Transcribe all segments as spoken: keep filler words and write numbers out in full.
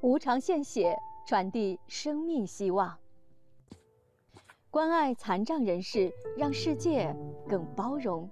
无偿献血，传递生命希望。关爱残障人士，让世界更包容。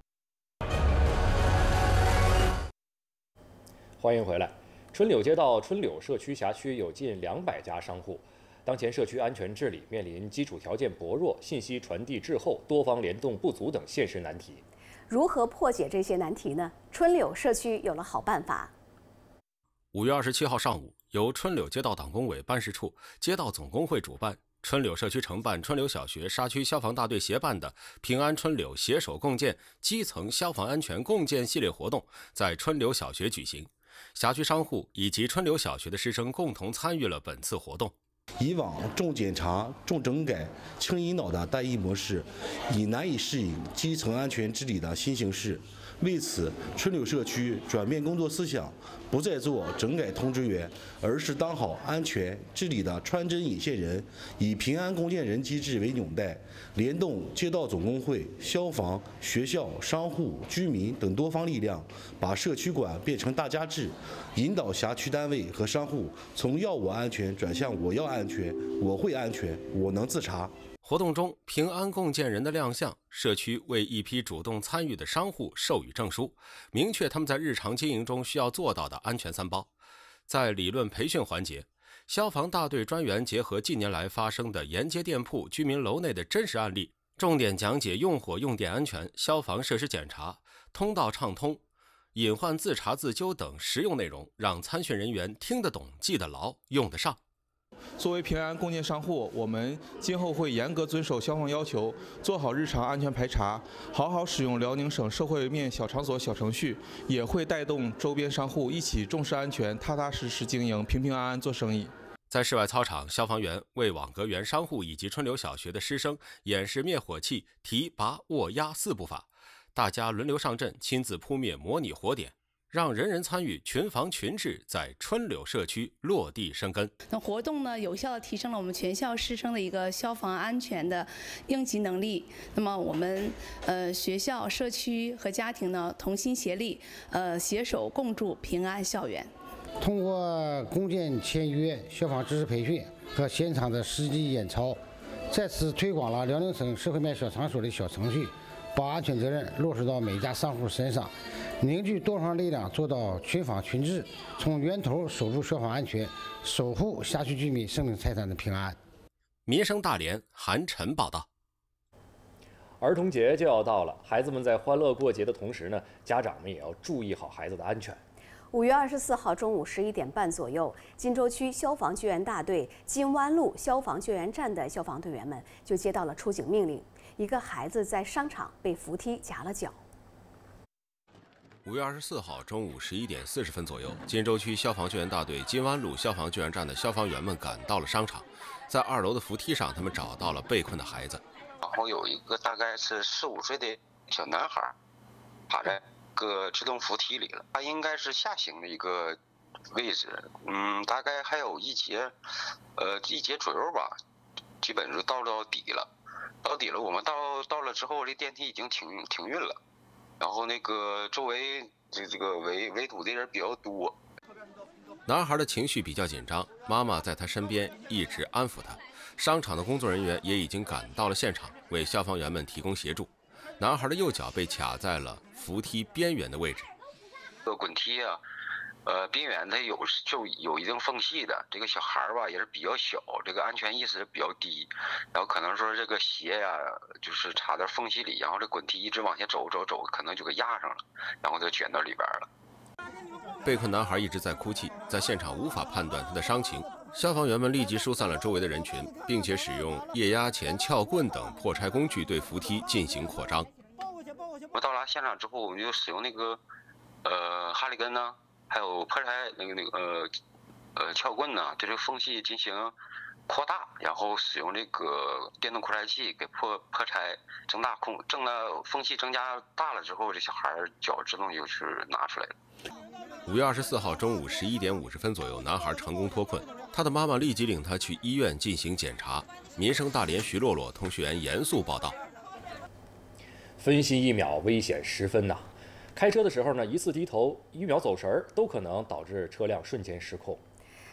欢迎回来。春柳街道春柳社区辖区有近两百家商户，当前社区安全治理面临基础条件薄弱、信息传递滞后、多方联动不足等现实难题。 如何破解这些难题呢？春柳社区有了好办法。 五月二十七号上午，由春柳街道党工委办事处、街道总工会主办，春柳社区承办春柳小学沙区消防大队协办的“平安春柳，携手共建基层消防安全共建”系列活动在春柳小学举行。辖区商户以及春柳小学的师生共同参与了本次活动。 以往重检查、重整改、轻引导的单一模式，已难以适应基层安全治理的新形势。为此，春柳社区转变工作思想，不再做整改通知员，而是当好安全治理的穿针引线人，以平安共建人机制为纽带，联动街道总工会、消防、学校、商户、居民等多方力量，把社区管变成大家治，引导辖区单位和商户从要我安全转向我要安全、我会安全、我能自查。 活动中，平安共建人的亮相，社区为一批主动参与的商户授予证书，明确他们在日常经营中需要做到的安全三包。在理论培训环节，消防大队专员结合近年来发生的沿街店铺、居民楼内的真实案例，重点讲解用火用电安全、消防设施检查、通道畅通、隐患自查自纠等实用内容，让参训人员听得懂、记得牢、用得上。 作为平安共建商户，我们今后会严格遵守消防要求，做好日常安全排查，好好使用辽宁省社会面小场所小程序，也会带动周边商户一起重视安全，踏踏实实经营，平平安安做生意。 在室外操场，消防员为网格员商户以及春柳小学的师生演示灭火器提、拔、握、压四步法，大家轮流上阵，亲自扑灭模拟火点，让人人参与，群防群治在春柳社区落地生根。 那活动呢，有效地提升了我们全校师生的一个消防安全的应急能力。那么我们呃学校、社区和家庭呢同心协力，呃携手共筑平安校园。 通过共建签约、消防知识培训和现场的实际演操，再次推广了辽宁省社会面小场所的小程序，把安全责任落实到每家商户身上，凝聚多方力量，做到群防群治，从源头守住消防安全，守护辖区居民生命财产的平安。 民生大连韩晨报道。 儿童节就要到了，孩子们在欢乐过节的同时呢，家长们也要注意好孩子的安全。 五月二十四号中午十一点半左右，金州区消防救援大队金湾路消防救援站的消防队员们就接到了出警命令，一个孩子在商场被扶梯夹了脚。 五月二十四号中午十一点四十分左右，金州区消防救援大队金湾路消防救援站的消防员们赶到了商场，在二楼的扶梯上，他们找到了被困的孩子。 然后有一个大概是四五岁的小男孩，趴在个自动扶梯里了，他应该是下行的一个位置，嗯，大概还有一节，呃，一节左右吧，基本就到到底了，到底了。我们到到了之后，这电梯已经停停运了，然后那个周围这这个围围堵的人比较多。 男孩的情绪比较紧张，妈妈在他身边一直安抚他。商场的工作人员也已经赶到了现场，为消防员们提供协助。男孩的右脚被卡在了扶梯边缘的位置。 这个滚梯啊，呃，边缘它有就有一定缝隙的。这个小孩吧也是比较小，这个安全意识比较低，然后可能说这个鞋呀、啊，就是插在缝隙里，然后这滚梯一直往前走走走，可能就给压上了，然后就卷到里边了。 被困男孩一直在哭泣，在现场无法判断他的伤情。消防员们立即疏散了周围的人群，并且使用液压钳、撬棍等破拆工具对扶梯进行扩张。 我们到达现场之后，我们就使用那个呃哈里根呢，还有破拆那个那个呃呃撬棍呢，对这个缝隙进行扩大，然后使用这个电动扩拆器给破破拆增大空，增大缝隙增加大了之后，这小孩脚自动就是拿出来了。 五月二十四号中午十一点五十分左右，男孩成功脱困，他的妈妈立即领他去医院进行检查。民生大连徐洛洛通讯员严肃报道。 分心一秒，危险十分呐！开车的时候呢，一次低头，一秒走神儿，都可能导致车辆瞬间失控。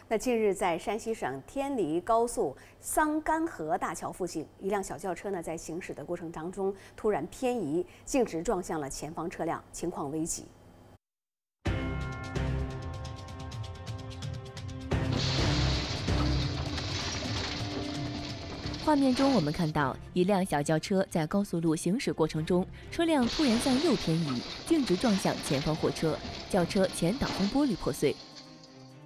那近日，在山西省天黎高速桑干河大桥附近，一辆小轿车呢在行驶的过程当中突然偏移，径直撞向了前方车辆，情况危急。 画面中，我们看到一辆小轿车在高速路行驶过程中，车辆突然向右偏移，径直撞向前方货车，轿车前挡风玻璃破碎。